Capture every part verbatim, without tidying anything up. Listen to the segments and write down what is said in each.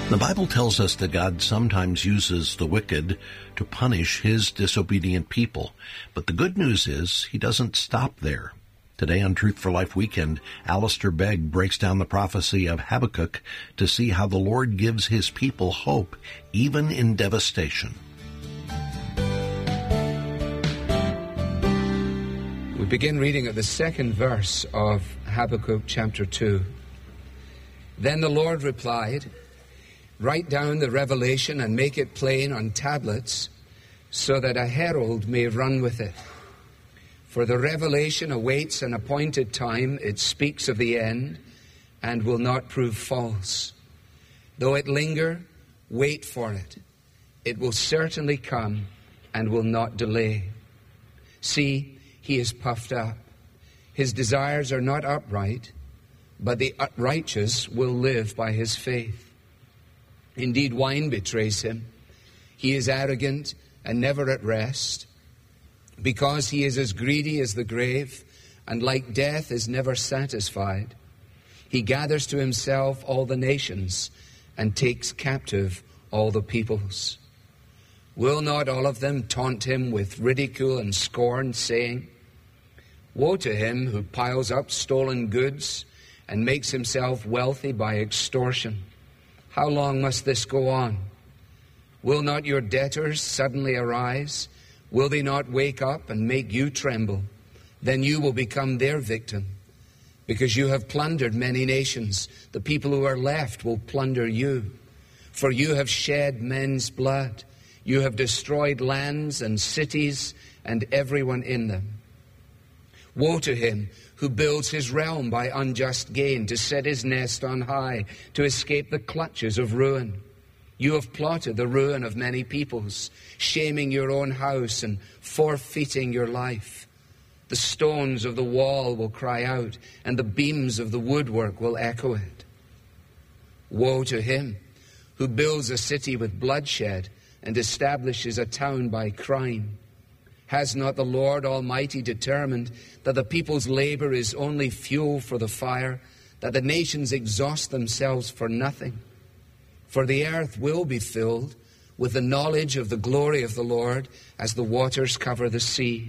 The Bible tells us that God sometimes uses the wicked to punish his disobedient people. But the good news is he doesn't stop there. Today on Truth for Life Weekend, Alistair Begg breaks down the prophecy of Habakkuk to see how the Lord gives his people hope, even in devastation. We begin reading at the second verse of Habakkuk chapter two. Then the Lord replied, "Write down the revelation and make it plain on tablets, so that a herald may run with it. For the revelation awaits an appointed time. It speaks of the end and will not prove false. Though it linger, wait for it. It will certainly come and will not delay. See, he is puffed up. His desires are not upright, but the righteous will live by his faith. Indeed, wine betrays him. He is arrogant and never at rest. Because he is as greedy as the grave, and like death is never satisfied. He gathers to himself all the nations and takes captive all the peoples. Will not all of them taunt him with ridicule and scorn, saying, 'Woe to him who piles up stolen goods and makes himself wealthy by extortion. How long must this go on? Will not your debtors suddenly arise? Will they not wake up and make you tremble? Then you will become their victim. Because you have plundered many nations, the people who are left will plunder you. For you have shed men's blood. You have destroyed lands and cities and everyone in them. Woe to him who builds his realm by unjust gain, to set his nest on high, to escape the clutches of ruin. You have plotted the ruin of many peoples, shaming your own house and forfeiting your life. The stones of the wall will cry out, and the beams of the woodwork will echo it. Woe to him who builds a city with bloodshed and establishes a town by crime. Has not the Lord Almighty determined that the people's labor is only fuel for the fire, that the nations exhaust themselves for nothing? For the earth will be filled with the knowledge of the glory of the Lord as the waters cover the sea.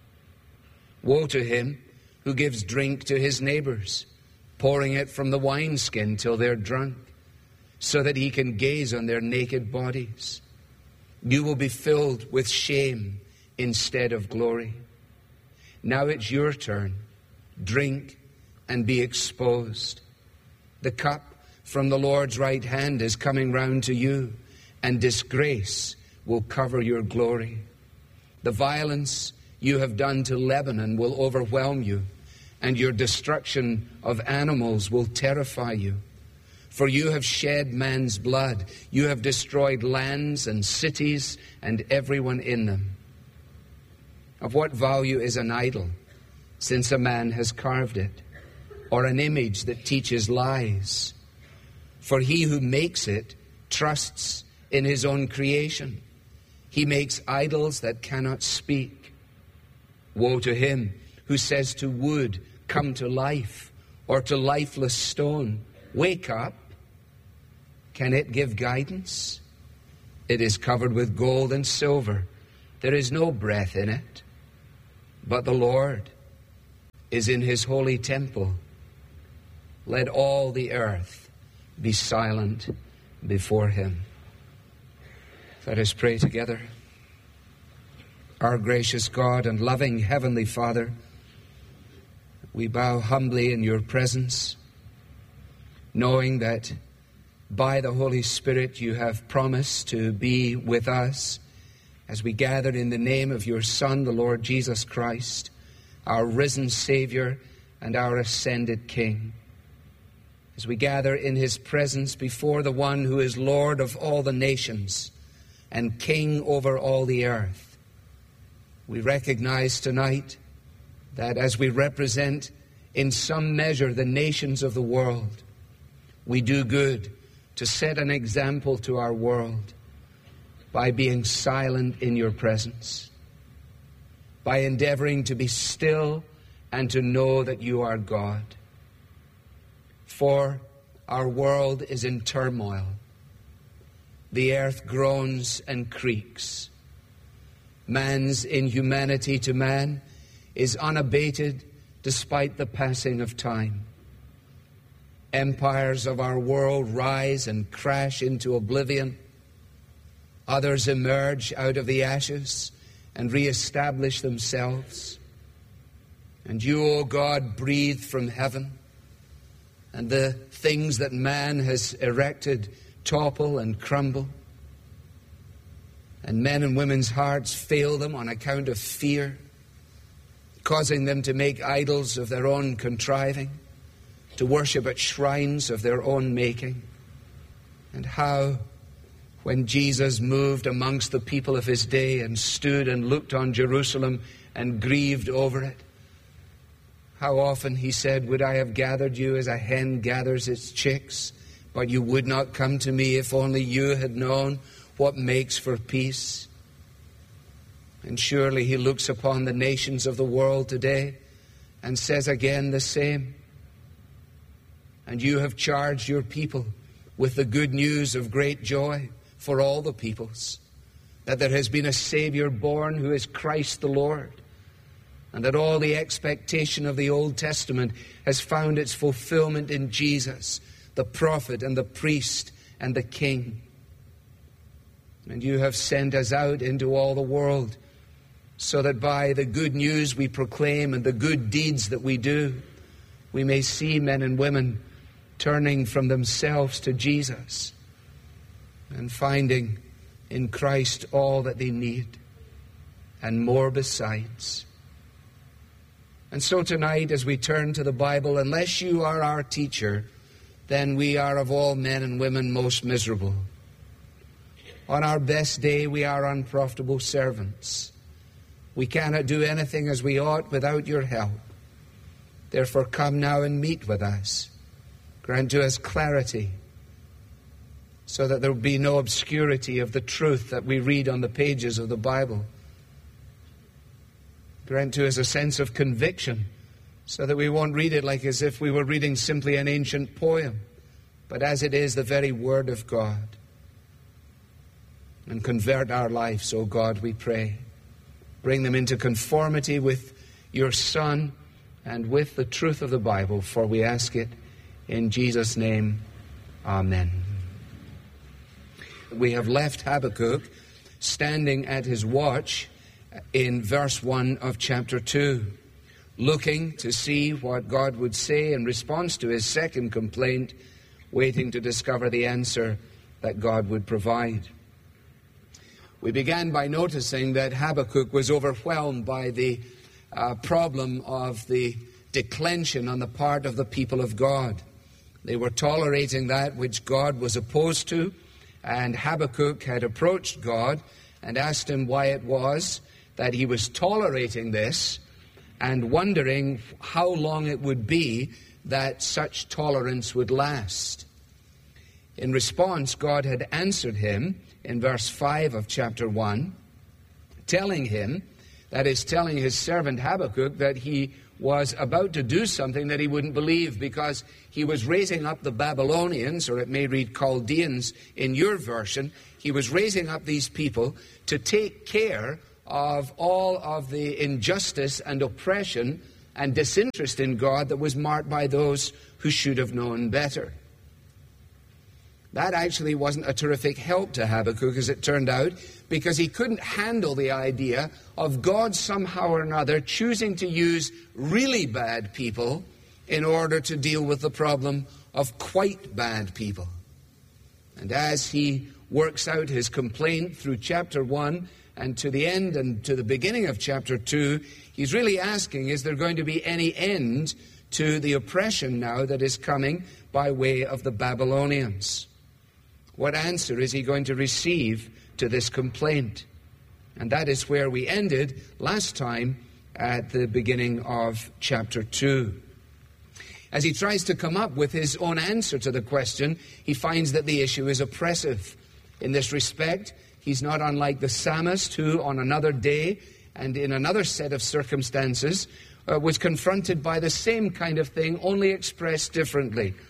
Woe to him who gives drink to his neighbors, pouring it from the wineskin till they're drunk, so that he can gaze on their naked bodies. You will be filled with shame instead of glory. Now it's your turn. Drink and be exposed. The cup from the Lord's right hand is coming round to you, and disgrace will cover your glory. The violence you have done to Lebanon will overwhelm you, and your destruction of animals will terrify you. For you have shed man's blood. You have destroyed lands and cities and everyone in them. Of what value is an idol, since a man has carved it, or an image that teaches lies? For he who makes it trusts in his own creation. He makes idols that cannot speak. Woe to him who says to wood, "Come to life," or to lifeless stone, "Wake up." Can it give guidance? It is covered with gold and silver. There is no breath in it. But the Lord is in his holy temple. Let all the earth be silent before him. Let us pray together. Our gracious God and loving Heavenly Father, we bow humbly in your presence, knowing that by the Holy Spirit you have promised to be with us as we gather in the name of your Son, the Lord Jesus Christ, our risen Savior and our ascended King. As we gather in his presence before the one who is Lord of all the nations and King over all the earth, we recognize tonight that as we represent in some measure the nations of the world, we do good to set an example to our world by being silent in your presence, by endeavoring to be still and to know that you are God. For our world is in turmoil. the earth groans and creaks. Man's inhumanity to man is unabated despite the passing of time. Empires of our world rise and crash into oblivion. Others emerge out of the ashes and reestablish themselves. And you, O God, breathe from heaven, and the things that man has erected topple and crumble. And men and women's hearts fail them on account of fear, causing them to make idols of their own contriving, to worship at shrines of their own making. And how, when Jesus moved amongst the people of his day and stood and looked on Jerusalem and grieved over it, how often he said, "Would I have gathered you as a hen gathers its chicks, but you would not come to me. If only you had known what makes for peace." And surely he looks upon the nations of the world today and says again the same. And you have charged your people with the good news of great joy for all the peoples, that there has been a Savior born who is Christ the Lord, and that all the expectation of the Old Testament has found its fulfillment in Jesus, the prophet and the priest and the king. And you have sent us out into all the world so that by the good news we proclaim and the good deeds that we do, we may see men and women turning from themselves to Jesus and finding in Christ all that they need and more besides. And so tonight, as we turn to the Bible, unless you are our teacher, then we are of all men and women most miserable. On our best day, we are unprofitable servants. We cannot do anything as we ought without your help. Therefore, come now and meet with us. Grant to us clarity, so that there will be no obscurity of the truth that we read on the pages of the Bible. Grant to us a sense of conviction, so that we won't read it like as if we were reading simply an ancient poem, but as it is the very Word of God. And convert our lives, O God, we pray. Bring them into conformity with your Son and with the truth of the Bible, for we ask it in Jesus' name. Amen. We have left Habakkuk standing at his watch in verse one of chapter two, looking to see what God would say in response to his second complaint, waiting to discover the answer that God would provide. We began by noticing that Habakkuk was overwhelmed by the uh, problem of the declension on the part of the people of God. They were tolerating that which God was opposed to, and Habakkuk had approached God and asked him why it was that he was tolerating this and wondering how long it would be that such tolerance would last. In response, God had answered him in verse five of chapter one, telling him, that is, telling his servant Habakkuk, that he was about to do something that he wouldn't believe, because he was raising up the Babylonians, or it may read Chaldeans in your version. He was raising up these people to take care of all of the injustice and oppression and disinterest in God that was marked by those who should have known better. That actually wasn't a terrific help to Habakkuk, as it turned out, because he couldn't handle the idea of God somehow or another choosing to use really bad people in order to deal with the problem of quite bad people. And as he works out his complaint through chapter one and to the end and to the beginning of chapter two, he's really asking, is there going to be any end to the oppression now that is coming by way of the Babylonians? What answer is he going to receive to this complaint? And that is where we ended last time at the beginning of chapter two. As he tries to come up with his own answer to the question, he finds that the issue is oppressive. In this respect, he's not unlike the psalmist who, on another day and in another set of circumstances, uh, was confronted by the same kind of thing, only expressed differently.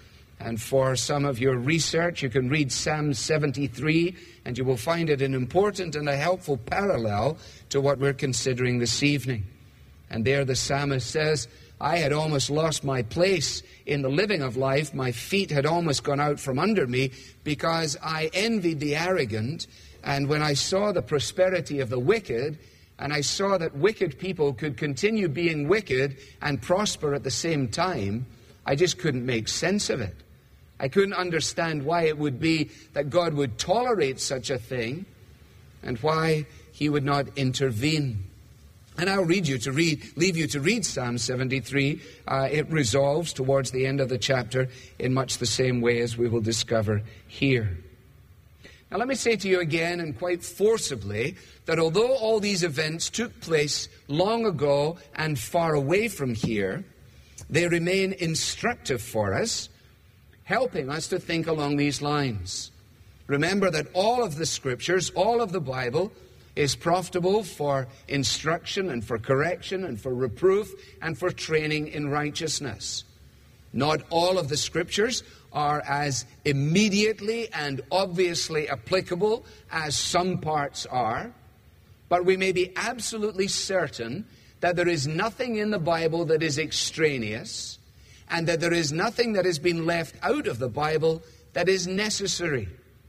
And for some of your research, you can read Psalm seventy-three, and you will find it an important and a helpful parallel to what we're considering this evening. And there the psalmist says, I had almost lost my place in the living of life. My feet had almost gone out from under me because I envied the arrogant. And when I saw the prosperity of the wicked, and I saw that wicked people could continue being wicked and prosper at the same time, I just couldn't make sense of it. I couldn't understand why it would be that God would tolerate such a thing and why he would not intervene. And I'll read you to read, leave you to read Psalm seventy-three. Uh, it resolves towards the end of the chapter in much the same way as we will discover here. Now let me say to you again, and quite forcibly, that although all these events took place long ago and far away from here, they remain instructive for us, helping us to think along these lines. Remember that all of the Scriptures, all of the Bible, is profitable for instruction and for correction and for reproof and for training in righteousness. Not all of the Scriptures are as immediately and obviously applicable as some parts are, but we may be absolutely certain that there is nothing in the Bible that is extraneous, and that there is nothing that has been left out of the Bible that is necessary.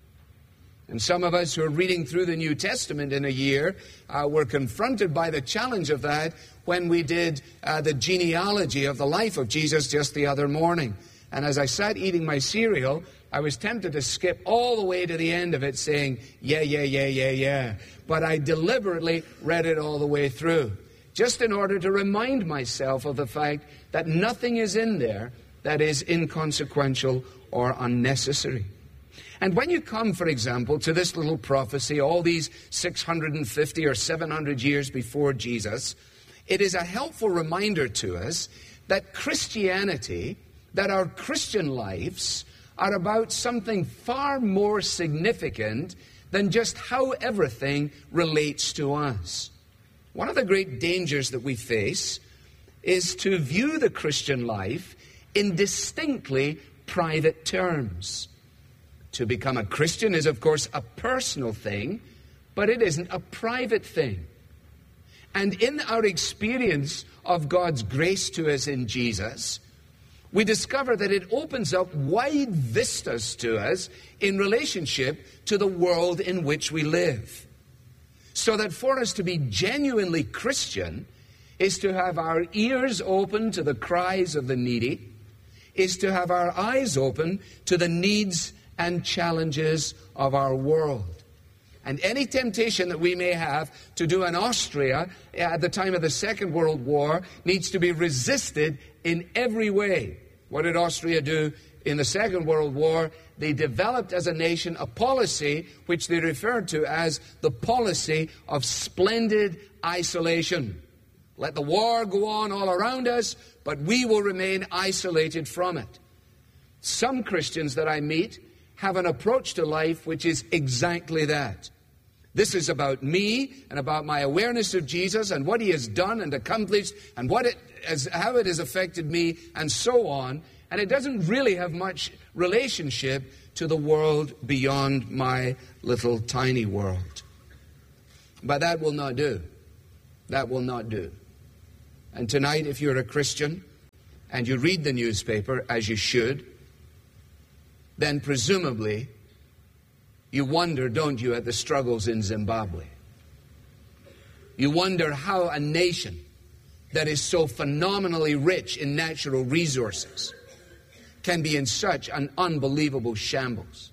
And some of us who are reading through the New Testament in a year uh, were confronted by the challenge of that when we did uh, the genealogy of the life of Jesus just the other morning. And as I sat eating my cereal, I was tempted to skip all the way to the end of it saying, yeah, yeah, yeah, yeah, yeah. But I deliberately read it all the way through, just in order to remind myself of the fact that nothing is in there that is inconsequential or unnecessary. And when you come, for example, to this little prophecy, all these six hundred fifty or seven hundred years before Jesus, it is a helpful reminder to us that Christianity, that our Christian lives are about something far more significant than just how everything relates to us. One of the great dangers that we face is to view the Christian life in distinctly private terms. To become a Christian is, of course, a personal thing, but it isn't a private thing. And in our experience of God's grace to us in Jesus, we discover that it opens up wide vistas to us in relationship to the world in which we live. So that for us to be genuinely Christian is to have our ears open to the cries of the needy, is to have our eyes open to the needs and challenges of our world. And any temptation that we may have to do an Austria at the time of the Second World War needs to be resisted in every way. What did Austria do in the Second World War? They developed as a nation a policy which they referred to as the policy of splendid isolation. Let the war go on all around us, but we will remain isolated from it. Some Christians that I meet have an approach to life which is exactly that. This is about me and about my awareness of Jesus and what he has done and accomplished and what it has, how it has affected me and so on. And it doesn't really have much relationship to the world beyond my little tiny world. But that will not do. That will not do. And tonight, if you're a Christian and you read the newspaper, as you should, then presumably you wonder, don't you, at the struggles in Zimbabwe. You wonder how a nation that is so phenomenally rich in natural resources can be in such an unbelievable shambles.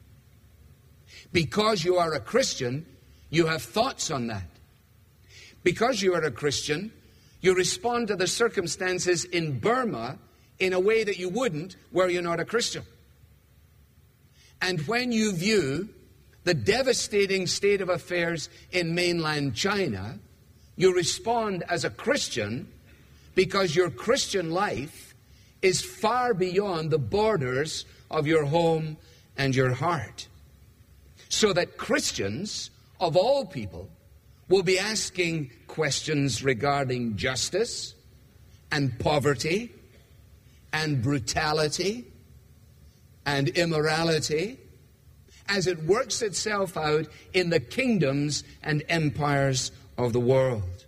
Because you are a Christian, you have thoughts on that. Because you are a Christian, you respond to the circumstances in Burma in a way that you wouldn't were you not a Christian. And when you view the devastating state of affairs in mainland China, you respond as a Christian because your Christian life is far beyond the borders of your home and your heart. So that Christians, of all people, will be asking questions regarding justice and poverty and brutality and immorality as it works itself out in the kingdoms and empires of the world.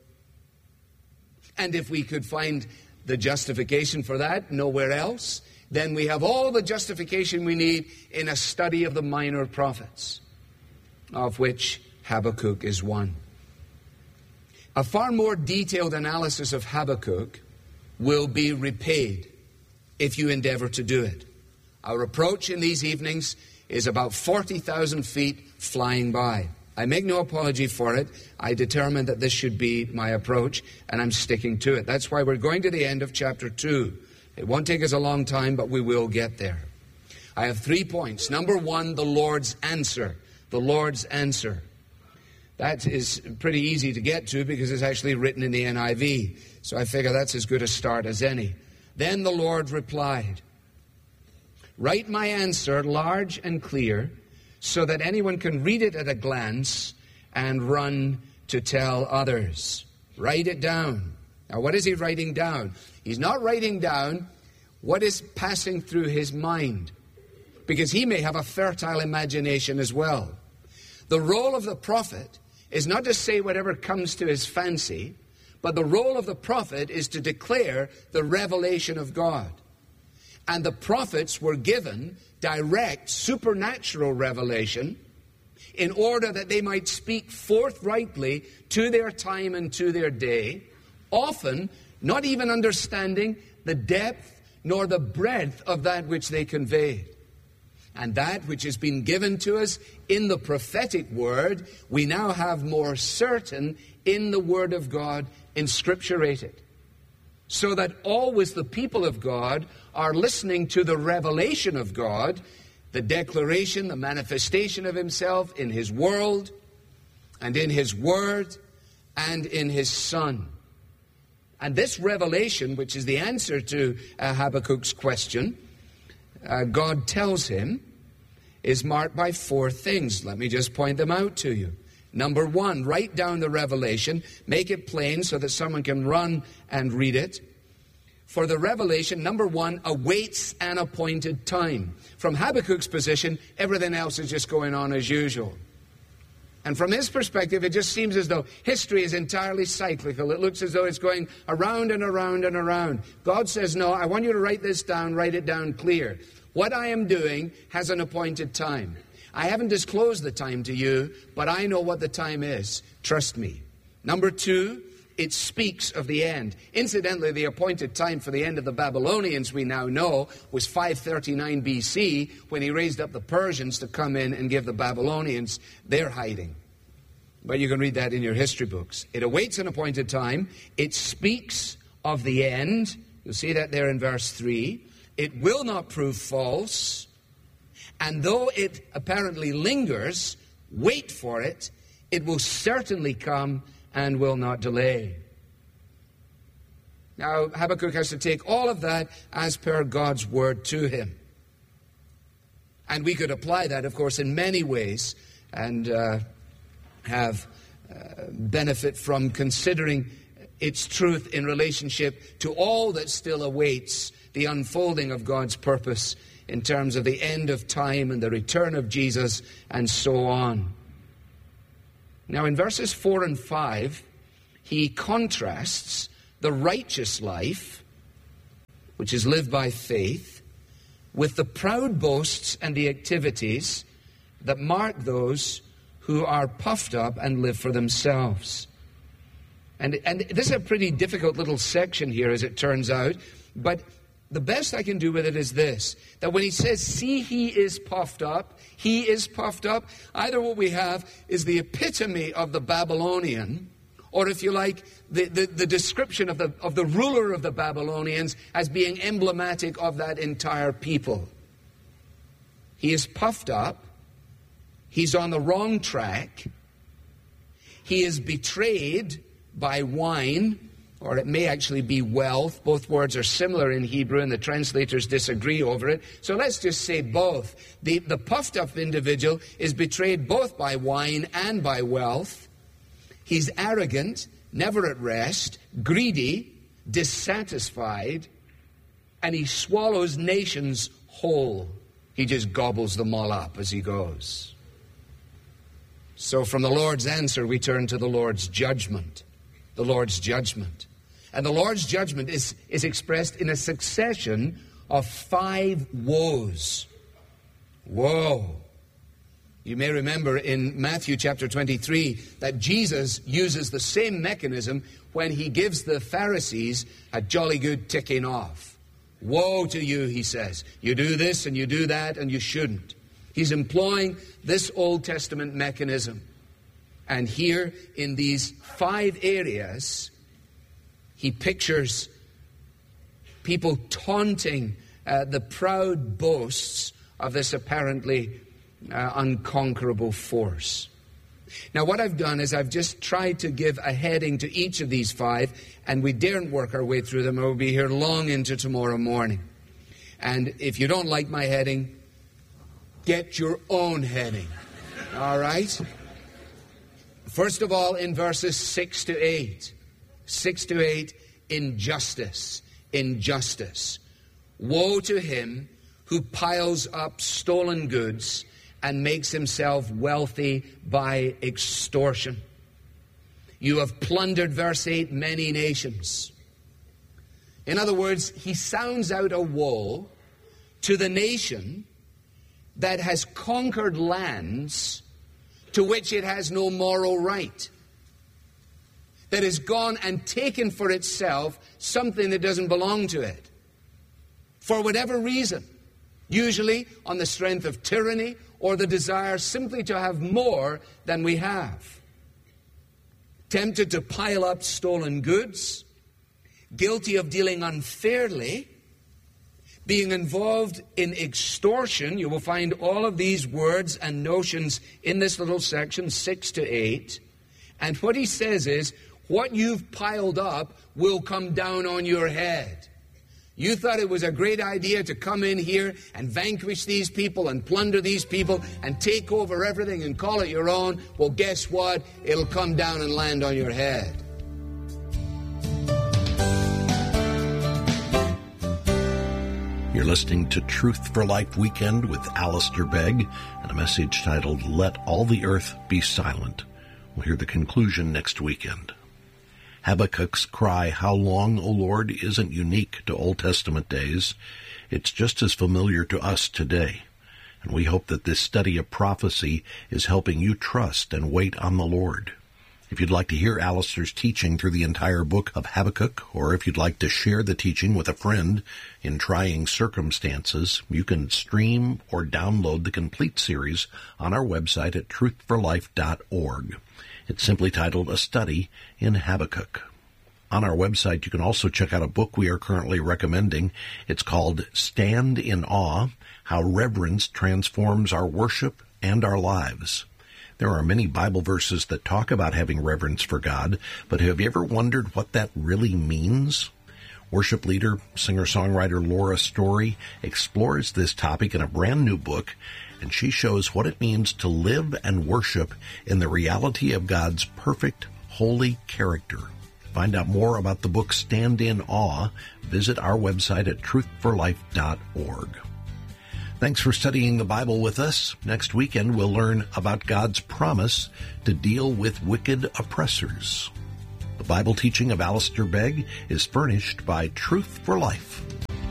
And if we could find the justification for that nowhere else, then we have all the justification we need in a study of the minor prophets, of which Habakkuk is one. A far more detailed analysis of Habakkuk will be repaid if you endeavor to do it. Our approach in these evenings is about forty thousand feet flying by. I make no apology for it. I determined that this should be my approach, and I'm sticking to it. That's why we're going to the end of chapter two. It won't take us a long time, but we will get there. I have three points. Number one, the Lord's answer. The Lord's answer. That is pretty easy to get to because it's actually written in the N I V. So I figure that's as good a start as any. Then the Lord replied, "Write my answer large and clear so that anyone can read it at a glance and run to tell others." Write it down. Now, what is he writing down? He's not writing down what is passing through his mind, because he may have a fertile imagination as well. The role of the prophet is not to say whatever comes to his fancy, but the role of the prophet is to declare the revelation of God. And the prophets were given direct supernatural revelation in order that they might speak forthrightly to their time and to their day, often not even understanding the depth nor the breadth of that which they conveyed. And that which has been given to us in the prophetic word, we now have more certain in the word of God inscripturated. So that always the people of God are listening to the revelation of God, the declaration, the manifestation of himself in his world, and in his word, and in his Son. And this revelation, which is the answer to uh, Habakkuk's question, uh, God tells him, is marked by four things. Let me just point them out to you. Number one, write down the revelation, make it plain so that someone can run and read it. For the revelation, number one, awaits an appointed time. From Habakkuk's position, everything else is just going on as usual. And from his perspective, it just seems as though history is entirely cyclical. It looks as though it's going around and around and around. God says, no, I want you to write this down, write it down clear. What I am doing has an appointed time. I haven't disclosed the time to you, but I know what the time is. Trust me. Number two, it speaks of the end. Incidentally, the appointed time for the end of the Babylonians, we now know, was five thirty-nine B C, when he raised up the Persians to come in and give the Babylonians their hiding. But you can read that in your history books. It awaits an appointed time. It speaks of the end. You'll see that there in verse three. It will not prove false. And though it apparently lingers, wait for it. It will certainly come and will not delay. Now, Habakkuk has to take all of that as per God's word to him. And we could apply that, of course, in many ways and uh, have uh, benefit from considering its truth in relationship to all that still awaits the unfolding of God's purpose in terms of the end of time and the return of Jesus and so on. Now, in verses four and five, he contrasts the righteous life, which is lived by faith, with the proud boasts and the activities that mark those who are puffed up and live for themselves. And, and this is a pretty difficult little section here, as it turns out, but the best I can do with it is this, that when he says, see, he is puffed up, he is puffed up, either what we have is the epitome of the Babylonian, or if you like, the, the, the description of the, of the ruler of the Babylonians as being emblematic of that entire people. He is puffed up, he's on the wrong track, he is betrayed by wine, or it may actually be wealth. Both words are similar in Hebrew, and the translators disagree over it. So let's just say both. The, the puffed up individual is betrayed both by wine and by wealth. He's arrogant, never at rest, greedy, dissatisfied, and he swallows nations whole. he just gobbles them all up as he goes. So from the Lord's answer, we turn to the Lord's judgment. The Lord's judgment. And the Lord's judgment is, is expressed in a succession of five woes. Woe. You may remember in Matthew chapter twenty-three that Jesus uses the same mechanism when he gives the Pharisees a jolly good ticking off. Woe to you, he says. You do this and you do that and you shouldn't. He's employing this Old Testament mechanism. And here in these five areas, he pictures people taunting uh, the proud boasts of this apparently uh, unconquerable force. Now, what I've done is I've just tried to give a heading to each of these five, and we daren't work our way through them, or we'll be here long into tomorrow morning. And if you don't like my heading, get your own heading. All right? First of all, in verses six to eight. Six to eight, injustice. Injustice. Woe to him who piles up stolen goods and makes himself wealthy by extortion. You have plundered, verse eight, many nations. In other words, he sounds out a woe to the nation that has conquered lands to which it has no moral right, that has gone and taken for itself something that doesn't belong to it, for whatever reason, usually on the strength of tyranny or the desire simply to have more than we have. Tempted to pile up stolen goods, guilty of dealing unfairly, being involved in extortion. You will find all of these words and notions in this little section, six to eight. And what he says is, what you've piled up will come down on your head. You thought it was a great idea to come in here and vanquish these people and plunder these people and take over everything and call it your own. Well, guess what? It'll come down and land on your head. You're listening to Truth for Life Weekend with Alistair Begg and a message titled, Let All the Earth Be Silent. We'll hear the conclusion next weekend. Habakkuk's cry, "How long, O Lord?" isn't unique to Old Testament days. It's just as familiar to us today. And we hope that this study of prophecy is helping you trust and wait on the Lord. If you'd like to hear Alistair's teaching through the entire book of Habakkuk, or if you'd like to share the teaching with a friend in trying circumstances, you can stream or download the complete series on our website at truth for life dot org. It's simply titled A Study in Habakkuk. On our website, you can also check out a book we are currently recommending. It's called Stand in Awe, How Reverence Transforms Our Worship and Our Lives. There are many Bible verses that talk about having reverence for God, but have you ever wondered what that really means? Worship leader, singer-songwriter Laura Story explores this topic in a brand new book, and she shows what it means to live and worship in the reality of God's perfect, holy character. Find out more about the book Stand in Awe. Visit our website at truth for life dot org. Thanks for studying the Bible with us. Next weekend, we'll learn about God's promise to deal with wicked oppressors. The Bible teaching of Alistair Begg is furnished by Truth for Life,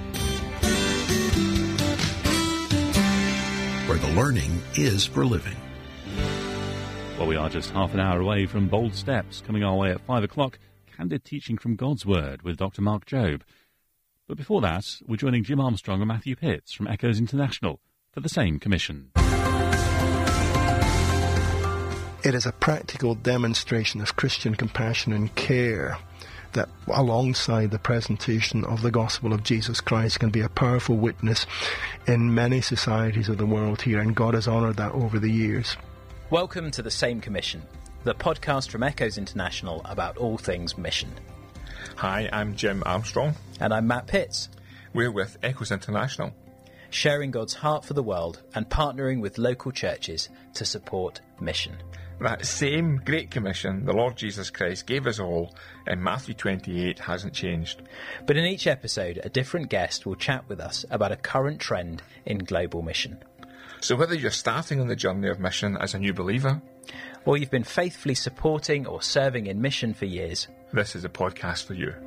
where the learning is for living. Well, we are just half an hour away from Bold Steps. Coming our way at five o'clock, candid teaching from God's Word with Doctor Mark Jobe. But before that, we're joining Jim Armstrong and Matthew Pitts from Echoes International for the same commission. It is a practical demonstration of Christian compassion and care that, alongside the presentation of the gospel of Jesus Christ, can be a powerful witness in many societies of the world here, and God has honoured that over the years. Welcome to The Same Commission, the podcast from Echoes International about all things mission. Hi, I'm Jim Armstrong. And I'm Matt Pitts. We're with Echoes International, sharing God's heart for the world and partnering with local churches to support mission. That same Great Commission the Lord Jesus Christ gave us all in Matthew twenty-eight hasn't changed. But in each episode, a different guest will chat with us about a current trend in global mission. So whether you're starting on the journey of mission as a new believer, or you've been faithfully supporting or serving in mission for years, this is a podcast for you.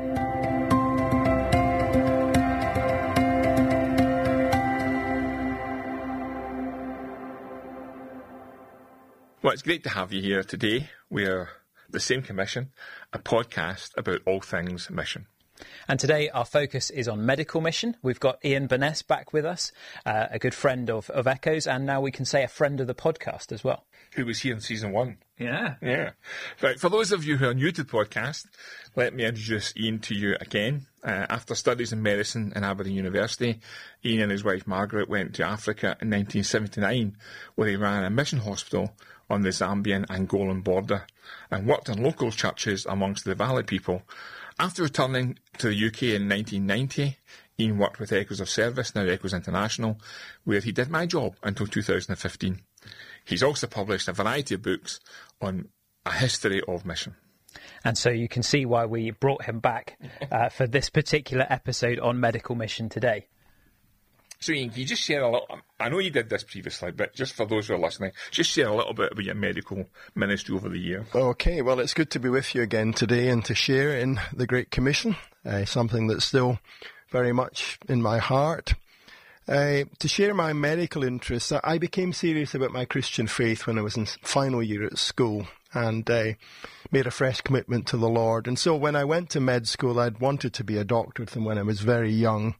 Well, it's great to have you here today. We're The Same Commission, a podcast about all things mission. And today our focus is on medical mission. We've got Ian Burness back with us, uh, a good friend of, of Echoes, and now we can say a friend of the podcast as well. Who was here in season one. Yeah. Yeah. Right, for those of you who are new to the podcast, let me introduce Ian to you again. Uh, after studies in medicine in Aberdeen University, Ian and his wife Margaret went to Africa in nineteen seventy-nine, where he ran a mission hospital on the Zambian-Angolan border and worked in local churches amongst the Valley people. After returning to the U K in nineteen ninety, Ian worked with Echoes of Service, now Echoes International, where he did my job until two thousand fifteen. He's also published a variety of books on a history of mission. And so you can see why we brought him back uh, for this particular episode on medical mission today. So Ian, can you just share a little, I know you did this previously, but just for those who are listening, just share a little bit about your medical ministry over the year. Okay, well, it's good to be with you again today and to share in the Great Commission, uh, something that's still very much in my heart. Uh, to share my medical interests, I became serious about my Christian faith when I was in final year at school and uh, made a fresh commitment to the Lord. And so when I went to med school, I'd wanted to be a doctor from when I was very young.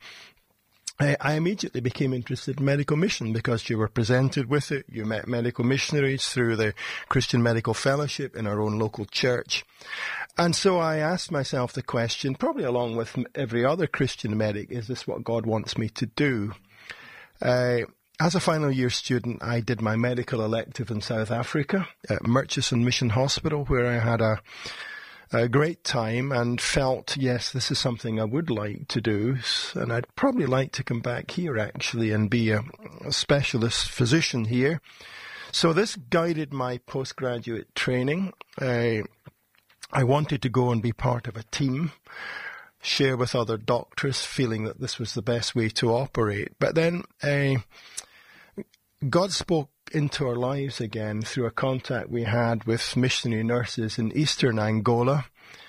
I immediately became interested in medical mission because you were presented with it. You met medical missionaries through the Christian Medical Fellowship in our own local church. And so I asked myself the question, probably along with every other Christian medic, is this what God wants me to do? Uh, as a final year student, I did my medical elective in South Africa at Murchison Mission Hospital, where I had a a great time and felt, yes, this is something I would like to do. And I'd probably like to come back here, actually, and be a, a specialist physician here. So this guided my postgraduate training. Uh, I wanted to go and be part of a team, share with other doctors, feeling that this was the best way to operate. But then uh, God spoke into our lives again through a contact we had with missionary nurses in eastern Angola,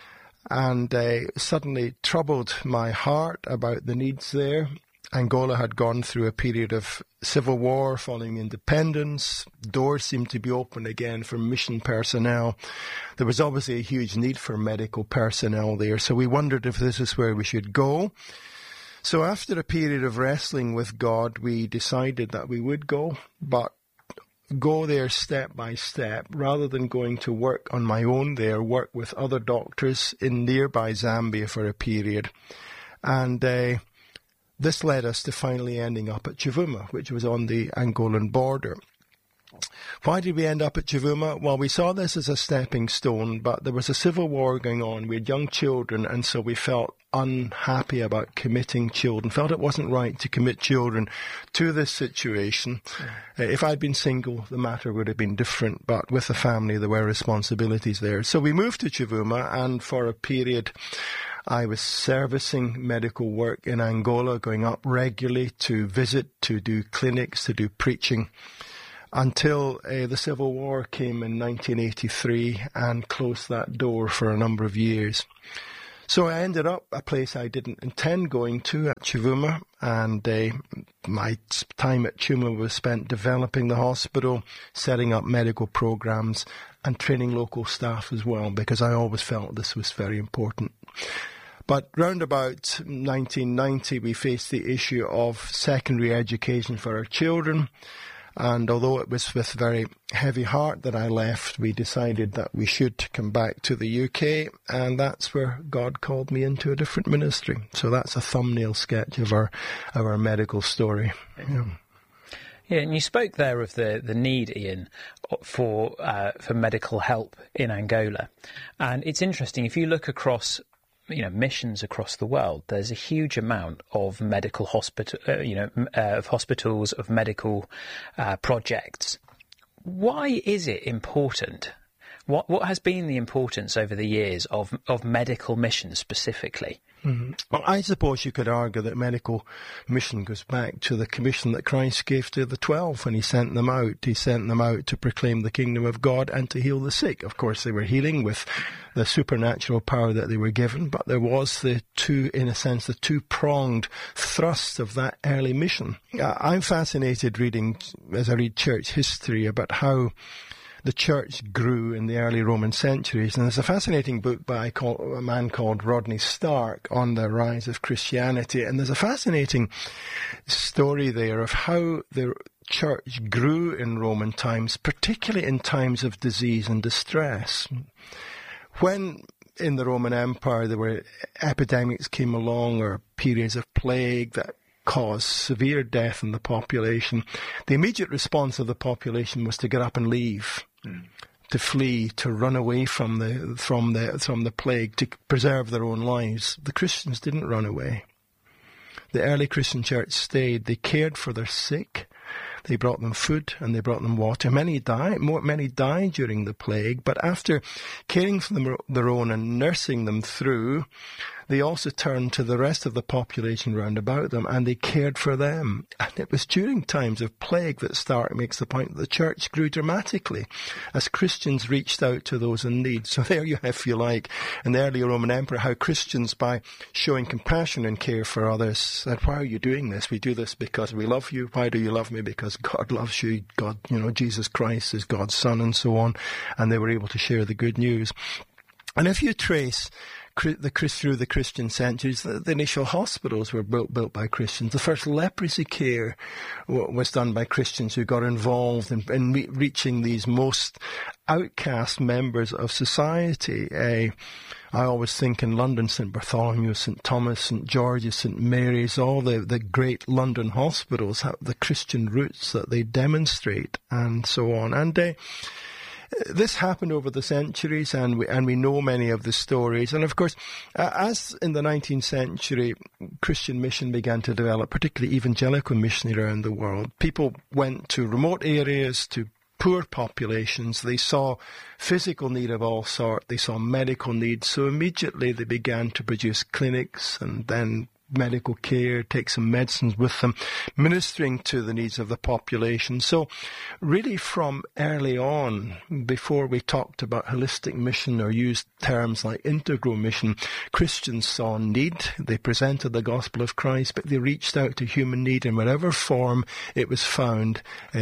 and uh, suddenly troubled my heart about the needs there. Angola had gone through a period of civil war following independence. Doors seemed to be open again for mission personnel. There was obviously a huge need for medical personnel there, so we wondered if this is where we should go. So after a period of wrestling with God, we decided that we would go, but go there step by step, rather than going to work on my own there, work with other doctors in nearby Zambia for a period. And uh, this led us to finally ending up at Chivuma, which was on the Angolan border. Why did we end up at Chivuma? Well, we saw this as a stepping stone, but there was a civil war going on. We had young children, and so we felt unhappy about committing children, felt it wasn't right to commit children to this situation. Uh, if I'd been single, the matter would have been different, but with the family, there were responsibilities there. So we moved to Chivuma, and for a period, I was servicing medical work in Angola, going up regularly to visit, to do clinics, to do preaching, until uh, the Civil War came in nineteen eighty-three and closed that door for a number of years. So I ended up a place I didn't intend going to at Chivuma, and uh, my time at Chivuma was spent developing the hospital, setting up medical programs, and training local staff as well, because I always felt this was very important. But round about nineteen ninety, we faced the issue of secondary education for our children. And although it was with very heavy heart that I left, we decided that we should come back to the U K, and that's where God called me into a different ministry. So that's a thumbnail sketch of our of our medical story. Yeah. Yeah, and you spoke there of the, the need, Ian, for uh, for medical help in Angola. And it's interesting, if you look across you know, missions across the world, there's a huge amount of medical hospital, uh, you know, uh, of hospitals, of medical uh, projects. Why is it important? What what has been the importance over the years of of medical mission specifically? Mm-hmm. Well, I suppose you could argue that medical mission goes back to the commission that Christ gave to the twelve when he sent them out. He sent them out to proclaim the kingdom of God and to heal the sick. Of course, they were healing with the supernatural power that they were given, but there was the two, in a sense, the two-pronged thrust of that early mission. Uh, I'm fascinated reading, as I read church history, about how the church grew in the early Roman centuries. And there's a fascinating book by a man called Rodney Stark on the rise of Christianity. And there's a fascinating story there of how the church grew in Roman times, particularly in times of disease and distress. When in the Roman Empire there were epidemics came along, or periods of plague that caused severe death in the population, the immediate response of the population was to get up and leave. Mm. To flee, to run away from the from the from the plague, to preserve their own lives. The Christians didn't run away. The early Christian church stayed. They cared for their sick. They brought them food and they brought them water. Many died. More, many died during the plague. But after caring for them, their own and nursing them through, they also turned to the rest of the population round about them and they cared for them. And it was during times of plague that Stark makes the point that the church grew dramatically as Christians reached out to those in need. So there you have, if you like, in the early Roman Empire, how Christians, by showing compassion and care for others, said, why are you doing this? We do this because we love you. Why do you love me? Because God loves you. God, you know, Jesus Christ is God's Son and so on. And they were able to share the good news. And if you trace the through the Christian centuries, the, the initial hospitals were built built by Christians. The first leprosy care w- was done by Christians who got involved in, in re- reaching these most outcast members of society. Uh, I always think in London, Saint Bartholomew, Saint Thomas, Saint George's, Saint Mary's, all the, the great London hospitals have the Christian roots that they demonstrate and so on. And uh, this happened over the centuries, and we and we know many of the stories. And of course, uh, as in the nineteenth century, Christian mission began to develop, particularly evangelical mission around the world. People went to remote areas, to poor populations. They saw physical need of all sorts. They saw medical needs. So immediately they began to produce clinics and then medical care, take some medicines with them, ministering to the needs of the population. So really from early on, before we talked about holistic mission or used terms like integral mission, Christians saw need. They presented the gospel of Christ, but they reached out to human need in whatever form it was found, uh,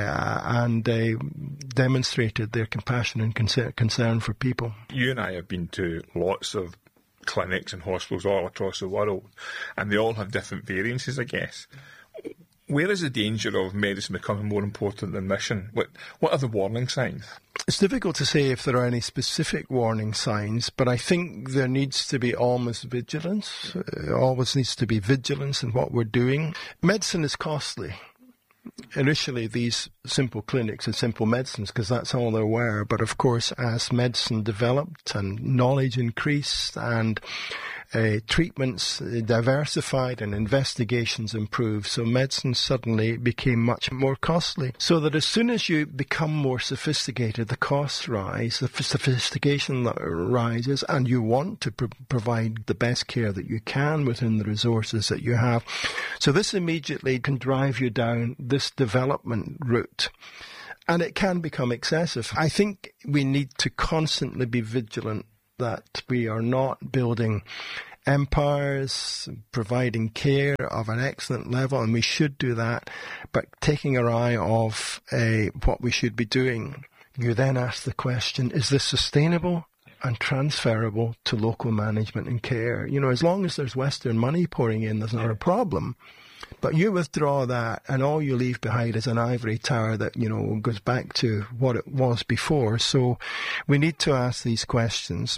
and uh, demonstrated their compassion and concern, concern for people. You and I have been to lots of clinics and hospitals all across the world, and they all have different variances, I guess. Where is the danger of medicine becoming more important than mission? What what are the warning signs? It's difficult to say if there are any specific warning signs, but I think there needs to be almost vigilance. Uh, always needs to be vigilance in what we're doing. Medicine is costly. Initially, these simple clinics and simple medicines, because that's all there were. But of course, as medicine developed and knowledge increased and uh, treatments diversified and investigations improved, so medicine suddenly became much more costly. So that as soon as you become more sophisticated, the costs rise, the sophistication rises, and you want to pr- provide the best care that you can within the resources that you have. So this immediately can drive you down this development route. And it can become excessive. I think we need to constantly be vigilant that we are not building empires, providing care of an excellent level, and we should do that, but taking our eye off uh, what we should be doing. You then ask the question, is this sustainable and transferable to local management and care? You know, as long as there's Western money pouring in, there's not a problem. But you withdraw that, and all you leave behind is an ivory tower that, you know, goes back to what it was before. So we need to ask these questions.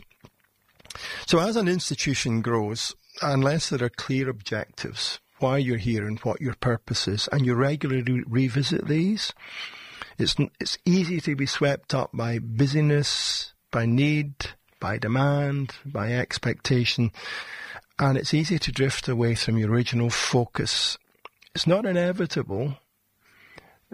So as an institution grows, unless there are clear objectives, why you're here and what your purpose is, and you regularly revisit these, it's it's easy to be swept up by busyness, by need, by demand, by expectation, and it's easy to drift away from your original focus. It's not inevitable.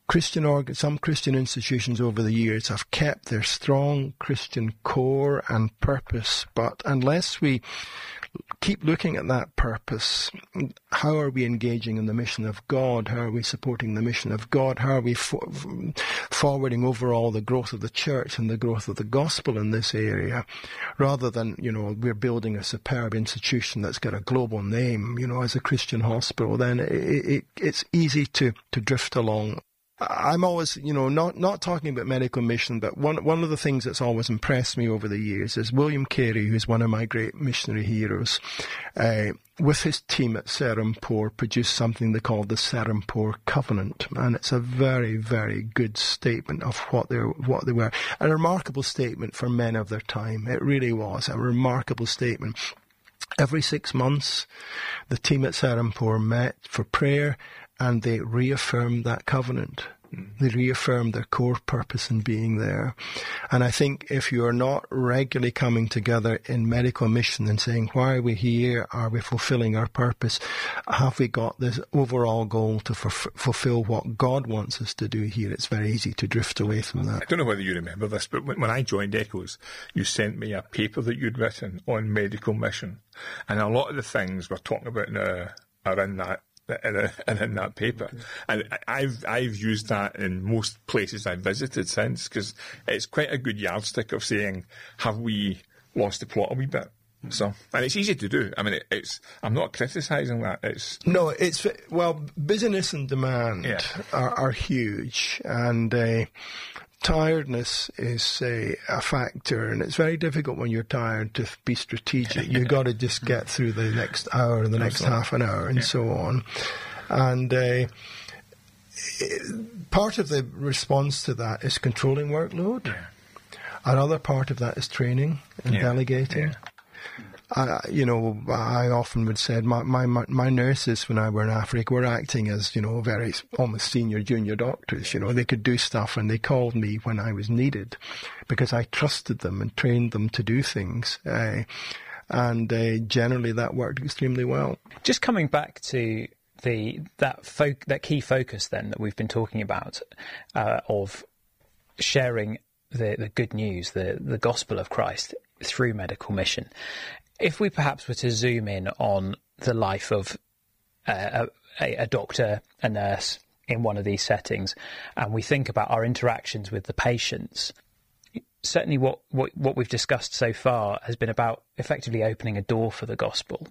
Christian org- some Christian institutions over the years have kept their strong Christian core and purpose, but unless we keep looking at that purpose, how are we engaging in the mission of God? How are we supporting the mission of God? How are we fo- forwarding overall the growth of the church and the growth of the gospel in this area, rather than, you know, we're building a superb institution that's got a global name, you know, as a Christian hospital, then it, it, it's easy to, to drift along. I'm always, you know, not, not talking about medical mission, but one one of the things that's always impressed me over the years is William Carey, who's one of my great missionary heroes, uh, with his team at Serampore, produced something they called the Serampore Covenant, and it's a very, very good statement of what they what they were. A remarkable statement for men of their time. It really was a remarkable statement. Every six months, the team at Serampore met for prayer, and they reaffirmed that covenant. Mm. They reaffirmed their core purpose in being there. And I think if you are not regularly coming together in medical mission and saying, why are we here? Are we fulfilling our purpose? Have we got this overall goal to f- fulfill what God wants us to do here? It's very easy to drift away from that. I don't know whether you remember this, but when, when I joined Echoes, you sent me a paper that you'd written on medical mission. And a lot of the things we're talking about now are in that In, a, in that paper, okay. And I've I've used that in most places I've visited since, because it's quite a good yardstick of saying, have we lost the plot a wee bit? So, and it's easy to do. I mean, it, it's I'm not criticising that. It's no, it's well, business and demand yeah. are, are huge, and uh, tiredness is a, a factor, and it's very difficult when you're tired to be strategic. You've got to just get through the next hour and the next Absolutely. half an hour and yeah. so on. And uh, part of the response to that is controlling workload. Yeah. Another part of that is training and yeah. delegating. Yeah. I, you know, I often would say my, my my nurses when I were in Africa were acting as, you know, very almost senior junior doctors. You know, they could do stuff, and they called me when I was needed because I trusted them and trained them to do things. Uh, and uh, generally, that worked extremely well. Just coming back to the that fo- that key focus then that we've been talking about uh, of sharing the the good news, the the gospel of Christ through medical mission. If we perhaps were to zoom in on the life of uh, a, a doctor, a nurse in one of these settings, and we think about our interactions with the patients, certainly what, what, what we've discussed so far has been about effectively opening a door for the gospel.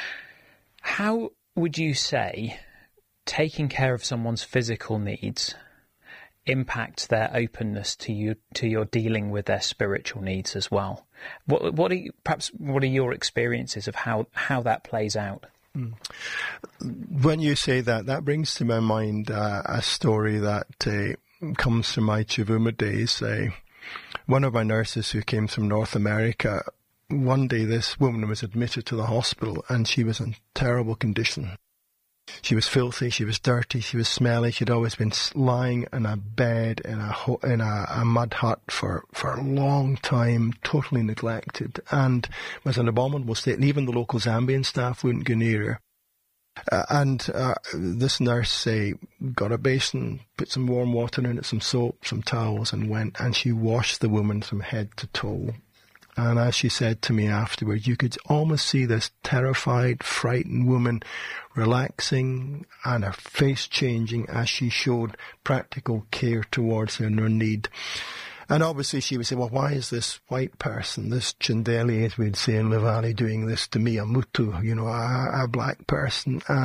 How would you say taking care of someone's physical needs impacts their openness to you, to your dealing with their spiritual needs as well? What, what are you, perhaps what are your experiences of how, how that plays out? Mm. When you say that, that brings to my mind uh, a story that uh, comes from my Chivuma days. Uh, one of my nurses who came from North America, one day this woman was admitted to the hospital and she was in terrible condition. She was filthy, she was dirty, she was smelly. She'd always been lying in a bed in a ho- in a, a mud hut for, for a long time, totally neglected, and was in an abominable state. And even the local Zambian staff wouldn't go near her. Uh, and uh, this nurse uh, got a basin, put some warm water in it, some soap, some towels, and went, and she washed the woman from head to toe. And as she said to me afterwards, you could almost see this terrified, frightened woman relaxing and her face changing as she showed practical care towards her and her need. And obviously she would say, well, why is this white person, this Chindeli, as we'd say in the valley, doing this to me, a Mutu, you know, a, a black person? And